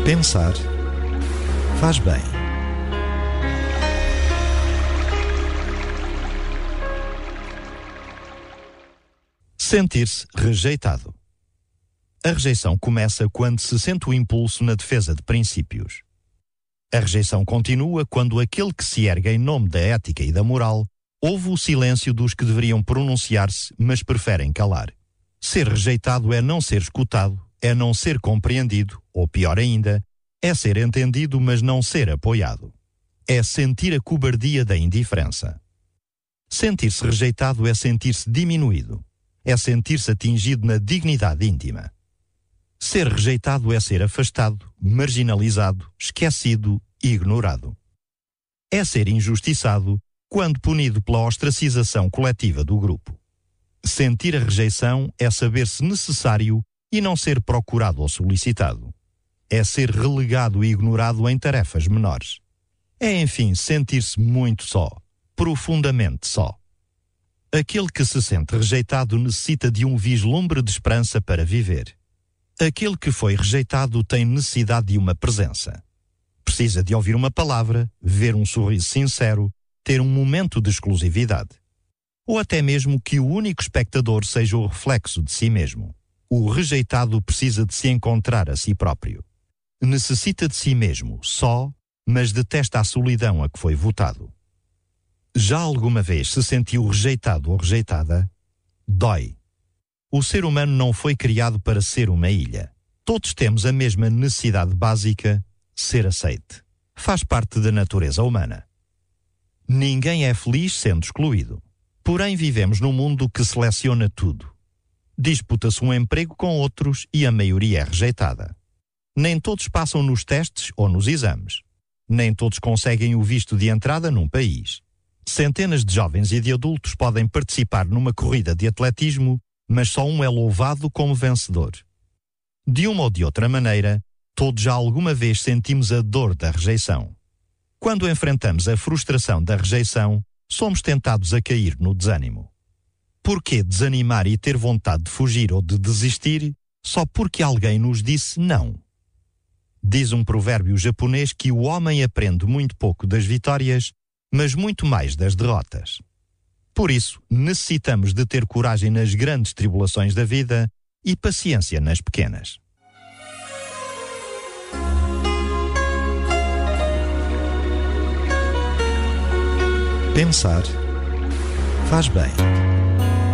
Pensar faz bem. Sentir-se rejeitado. A rejeição começa quando se sente o impulso na defesa de princípios. A rejeição continua quando aquele que se ergue em nome da ética e da moral ouve o silêncio dos que deveriam pronunciar-se, mas preferem calar. Ser rejeitado é não ser escutado, é não ser compreendido, ou pior ainda, é ser entendido, mas não ser apoiado. É sentir a cobardia da indiferença. Sentir-se rejeitado é sentir-se diminuído. É sentir-se atingido na dignidade íntima. Ser rejeitado é ser afastado, marginalizado, esquecido e ignorado. É ser injustiçado quando punido pela ostracização coletiva do grupo. Sentir a rejeição é saber-se necessário e não ser procurado ou solicitado. É ser relegado e ignorado em tarefas menores. É, enfim, sentir-se muito só, profundamente só. Aquele que se sente rejeitado necessita de um vislumbre de esperança para viver. Aquele que foi rejeitado tem necessidade de uma presença. Precisa de ouvir uma palavra, ver um sorriso sincero, ter um momento de exclusividade. Ou até mesmo que o único espectador seja o reflexo de si mesmo. O rejeitado precisa de se encontrar a si próprio. Necessita de si mesmo, só, mas detesta a solidão a que foi votado. Já alguma vez se sentiu rejeitado ou rejeitada? Dói. O ser humano não foi criado para ser uma ilha. Todos temos a mesma necessidade básica, ser aceite. Faz parte da natureza humana. Ninguém é feliz sendo excluído. Porém, vivemos num mundo que seleciona tudo. Disputa-se um emprego com outros e a maioria é rejeitada. Nem todos passam nos testes ou nos exames. Nem todos conseguem o visto de entrada num país. Centenas de jovens e de adultos podem participar numa corrida de atletismo, mas só um é louvado como vencedor. De uma ou de outra maneira, todos já alguma vez sentimos a dor da rejeição. Quando enfrentamos a frustração da rejeição, somos tentados a cair no desânimo. Por que desanimar e ter vontade de fugir ou de desistir só porque alguém nos disse não? Diz um provérbio japonês que o homem aprende muito pouco das vitórias, mas muito mais das derrotas. Por isso, necessitamos de ter coragem nas grandes tribulações da vida e paciência nas pequenas. Pensar faz bem.